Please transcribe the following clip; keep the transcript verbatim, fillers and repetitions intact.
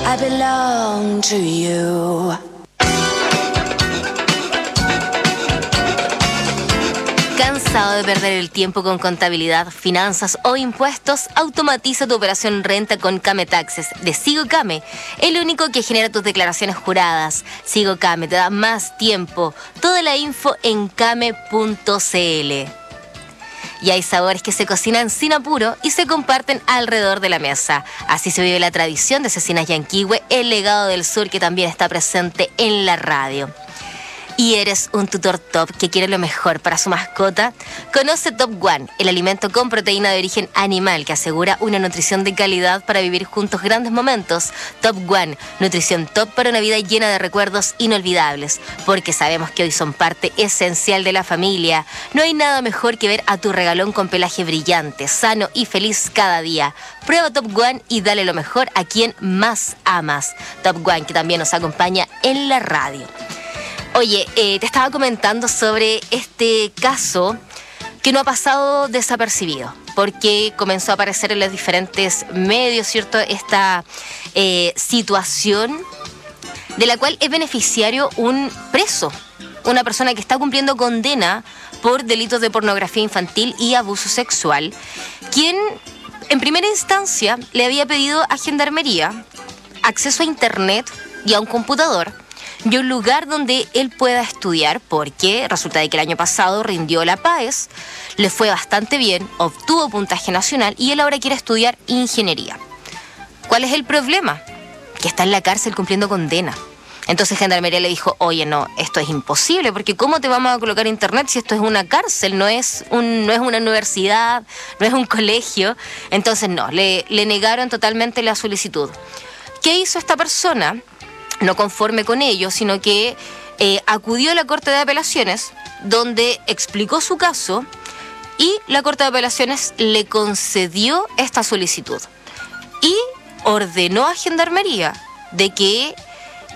I belong to you. ¿Cansado de perder el tiempo con contabilidad, finanzas o impuestos? Automatiza tu operación renta con Kame Taxes de SigoKame, el único que genera tus declaraciones juradas. SigoKame te da más tiempo. Toda la info en kame punto cl. Y hay sabores que se cocinan sin apuro y se comparten alrededor de la mesa. Así se vive la tradición de Cecinas Yanquihue, el legado del sur que también está presente en la radio. ¿Y eres un tutor top que quiere lo mejor para su mascota? Conoce Top One, el alimento con proteína de origen animal que asegura una nutrición de calidad para vivir juntos grandes momentos. Top One, nutrición top para una vida llena de recuerdos inolvidables, porque sabemos que hoy son parte esencial de la familia. No hay nada mejor que ver a tu regalón con pelaje brillante, sano y feliz cada día. Prueba Top One y dale lo mejor a quien más amas. Top One, que también nos acompaña en la radio. Oye, eh, te estaba comentando sobre este caso que no ha pasado desapercibido, porque comenzó a aparecer en los diferentes medios, ¿cierto? Esta eh, situación de la cual es beneficiario un preso, una persona que está cumpliendo condena por delitos de pornografía infantil y abuso sexual, quien en primera instancia le había pedido a Gendarmería acceso a internet y a un computador y un lugar donde él pueda estudiar, porque resulta de que el año pasado rindió la PAES, le fue bastante bien, obtuvo puntaje nacional y él ahora quiere estudiar ingeniería. ¿Cuál es el problema? Que está en la cárcel cumpliendo condena. Entonces Gendarmería le dijo, oye, no, esto es imposible, porque ¿cómo te vamos a colocar internet si esto es una cárcel, no es, un, no es una universidad, no es un colegio? Entonces no, le, le negaron totalmente la solicitud. ¿Qué hizo esta persona? No conforme con ello, sino que eh, acudió a la Corte de Apelaciones, donde explicó su caso y la Corte de Apelaciones le concedió esta solicitud y ordenó a Gendarmería de que